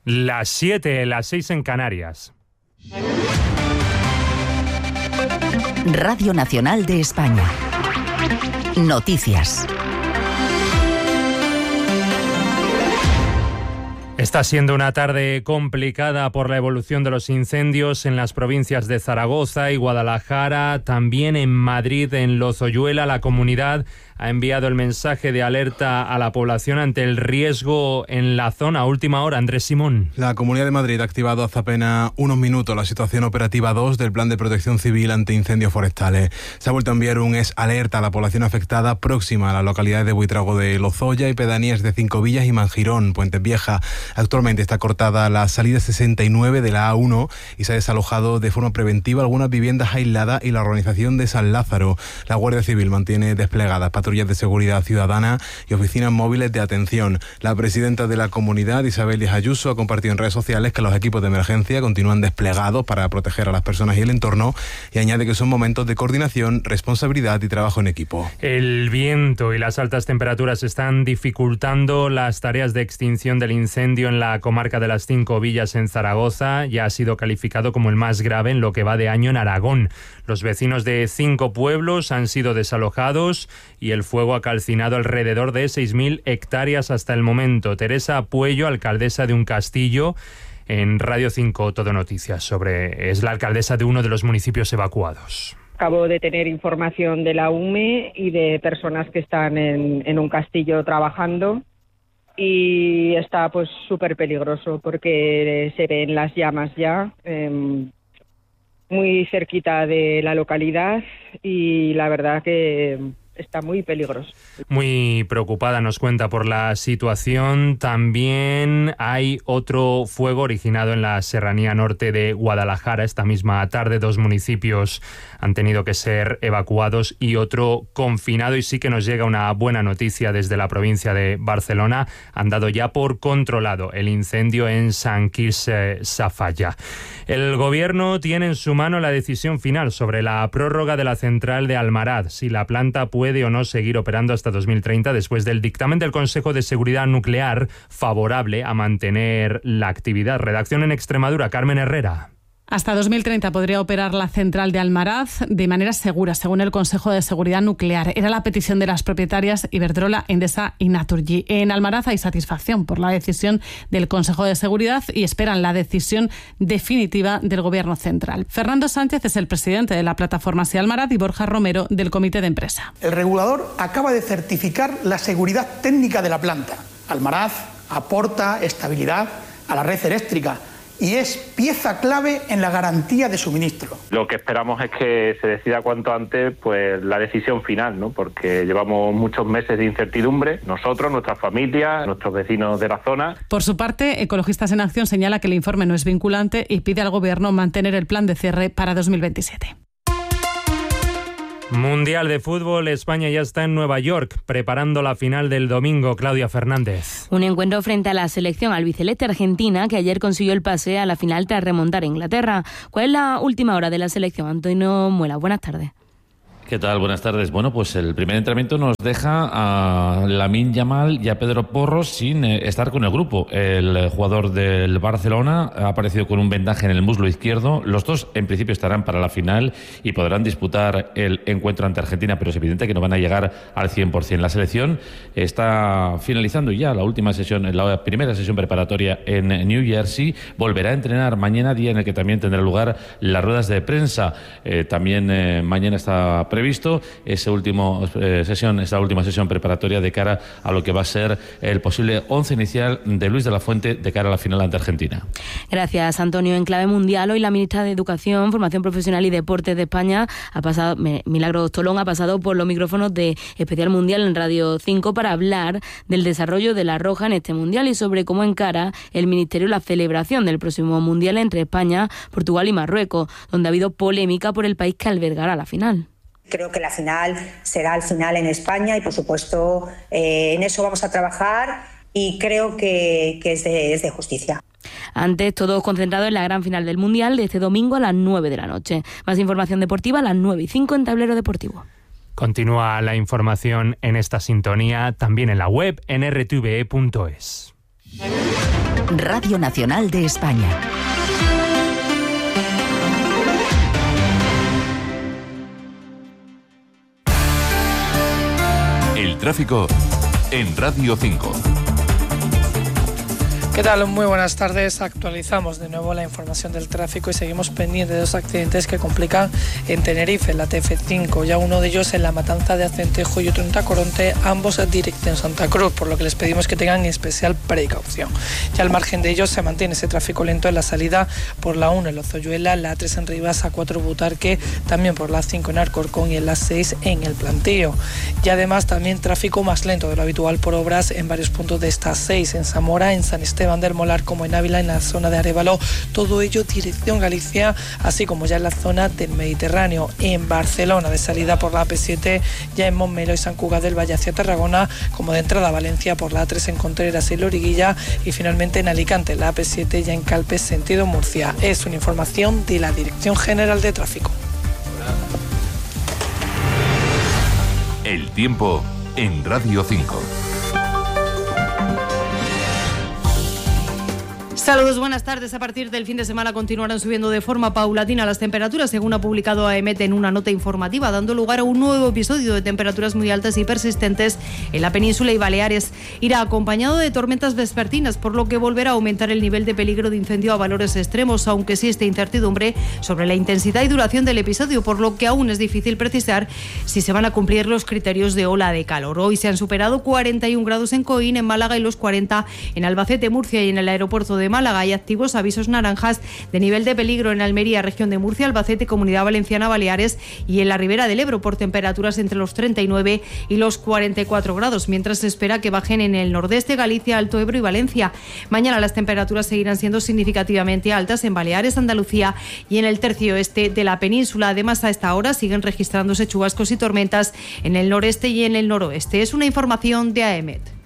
Las 7, las 6 en Canarias. Radio Nacional de España. Noticias. Está siendo una tarde complicada por la evolución de los incendios en las provincias de Zaragoza y Guadalajara, también en Madrid, en Lozoyuela. La comunidad ha enviado el mensaje de alerta a la población ante el riesgo en la zona. Última hora, Andrés Simón. La Comunidad de Madrid ha activado hace apenas unos minutos la situación operativa 2 del Plan de Protección Civil ante incendios forestales. Se ha vuelto a enviar un alerta a la población afectada próxima a las localidades de Buitrago de Lozoya y pedanías de Cinco Villas y Manjirón, Puentes Vieja. Actualmente está cortada la salida 69 de la A1 y se ha desalojado de forma preventiva algunas viviendas aisladas y la urbanización de San Lázaro. La Guardia Civil mantiene desplegadas patrullas de seguridad ciudadana y oficinas móviles de atención. La presidenta de la comunidad, Isabel Díaz Ayuso, ha compartido en redes sociales que los equipos de emergencia continúan desplegados para proteger a las personas y el entorno, y añade que son momentos de coordinación, responsabilidad y trabajo en equipo. El viento y las altas temperaturas están dificultando las tareas de extinción del incendio en la comarca de las Cinco Villas en Zaragoza. Ya ha sido calificado como el más grave en lo que va de año en Aragón. Los vecinos de 5 pueblos han sido desalojados y el fuego ha calcinado alrededor de 6.000 hectáreas hasta el momento. Teresa Puello, alcaldesa de un castillo, en Radio 5 Todo Noticias, es la alcaldesa de uno de los municipios evacuados. Acabo de tener información de la UME y de personas que están en un castillo trabajando, y está pues súper peligroso porque se ven las llamas ya muy cerquita de la localidad, y la verdad que está muy peligroso. Muy preocupada, nos cuenta, por la situación. También hay otro fuego originado en la serranía norte de Guadalajara. Esta misma tarde 2 municipios han tenido que ser evacuados y otro confinado. Y sí que nos llega una buena noticia desde la provincia de Barcelona. Han dado ya por controlado el incendio en Sant Quirze Safaja. El gobierno tiene en su mano la decisión final sobre la prórroga de la central de Almaraz, si la planta puede o no seguir operando hasta 2030 después del dictamen del Consejo de Seguridad Nuclear favorable a mantener la actividad. Redacción en Extremadura, Carmen Herrera. Hasta 2030 podría operar la central de Almaraz de manera segura, según el Consejo de Seguridad Nuclear. Era la petición de las propietarias Iberdrola, Endesa y Naturgy. En Almaraz hay satisfacción por la decisión del Consejo de Seguridad y esperan la decisión definitiva del Gobierno central. Fernando Sánchez es el presidente de la plataforma Sí Almaraz y Borja Romero del Comité de Empresa. El regulador acaba de certificar la seguridad técnica de la planta. Almaraz aporta estabilidad a la red eléctrica y es pieza clave en la garantía de suministro. Lo que esperamos es que se decida cuanto antes pues la decisión final, ¿no? Porque llevamos muchos meses de incertidumbre, nosotros, nuestras familias, nuestros vecinos de la zona. Por su parte, Ecologistas en Acción señala que el informe no es vinculante y pide al Gobierno mantener el plan de cierre para 2027. Mundial de Fútbol, España ya está en Nueva York, preparando la final del domingo. Claudia Fernández. Un encuentro frente a la selección albiceleste argentina, que ayer consiguió el pase a la final tras remontar a Inglaterra. ¿Cuál es la última hora de la selección? Antonio Muela, buenas tardes. ¿Qué tal? Buenas tardes. Bueno, pues el primer entrenamiento nos deja a Lamine Yamal y a Pedro Porro sin estar con el grupo. El jugador del Barcelona ha aparecido con un vendaje en el muslo izquierdo. Los dos, en principio, estarán para la final y podrán disputar el encuentro ante Argentina, pero es evidente que no van a llegar al 100%. La selección está finalizando ya la última sesión, la primera sesión preparatoria en New Jersey. Volverá a entrenar mañana, día en el que también tendrá lugar las ruedas de prensa. También mañana está previsto esta última sesión preparatoria de cara a lo que va a ser el posible 11 inicial de Luis de la Fuente de cara a la final ante Argentina. Gracias, Antonio. En clave mundial, hoy la ministra de Educación, Formación Profesional y Deportes de España, Milagros Tolón, ha pasado por los micrófonos de Especial Mundial en Radio 5 para hablar del desarrollo de la Roja en este mundial y sobre cómo encara el Ministerio la celebración del próximo mundial entre España, Portugal y Marruecos, donde ha habido polémica por el país que albergará la final. Creo que la final será al final en España y, por supuesto, en eso vamos a trabajar y creo que es de justicia. Antes, todos concentrados en la gran final del Mundial de este domingo a las 9 de la noche. Más información deportiva a las 9:05 en Tablero Deportivo. Continúa la información en esta sintonía, también en la web en rtve.es. Radio Nacional de España. El tráfico en Radio 5. ¿Qué tal? Muy buenas tardes. Actualizamos de nuevo la información del tráfico y seguimos pendientes de dos accidentes que complican en Tenerife, en la TF5. Ya uno de ellos en la Matanza de Acentejo y otro en Tacoronte, ambos en dirección Santa Cruz, por lo que les pedimos que tengan especial precaución. Ya al margen de ellos se mantiene ese tráfico lento en la salida por la 1 en Lozoyuela, la 3 en Rivas, A4 Butarque, también por la 5 en Alcorcón y en la 6 en El Plantío. Y además también tráfico más lento de lo habitual por obras en varios puntos de esta 6, en Zamora, en San Esteban del Molar, como en Ávila, en la zona de Arévalo, todo ello dirección Galicia, así como ya en la zona del Mediterráneo. En Barcelona, de salida por la AP7, ya en Montmeló y Sant Cugat del Valle hacia Tarragona, como de entrada a Valencia por la A3 en Contreras y Loriguilla, y finalmente en Alicante, la AP7 ya en Calpes, sentido Murcia. Es una información de la Dirección General de Tráfico. El tiempo en Radio 5. Saludos, buenas tardes. A partir del fin de semana continuarán subiendo de forma paulatina las temperaturas, según ha publicado AEMET en una nota informativa, dando lugar a un nuevo episodio de temperaturas muy altas y persistentes en la península y Baleares. Irá acompañado de tormentas vespertinas, por lo que volverá a aumentar el nivel de peligro de incendio a valores extremos, aunque existe incertidumbre sobre la intensidad y duración del episodio, por lo que aún es difícil precisar si se van a cumplir los criterios de ola de calor. Hoy se han superado 41 grados en Coín, en Málaga, y los 40 en Albacete, Murcia y en el aeropuerto de Málaga. Hay activos avisos naranjas de nivel de peligro en Almería, región de Murcia, Albacete, Comunidad Valenciana, Baleares y en la Ribera del Ebro por temperaturas entre los 39 y los 44 grados, mientras se espera que bajen en el nordeste, Galicia, Alto Ebro y Valencia. Mañana las temperaturas seguirán siendo significativamente altas en Baleares, Andalucía y en el tercio oeste de la península. Además, a esta hora siguen registrándose chubascos y tormentas en el noreste y en el noroeste. Es una información de AEMET.